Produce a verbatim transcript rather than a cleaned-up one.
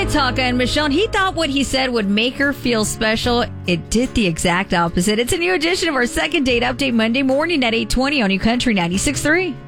talking, and Michonne, he thought what he said would make her feel special. It did the exact opposite. It's a new edition of our second date update Monday morning at eight twenty on New Country ninety-six point three.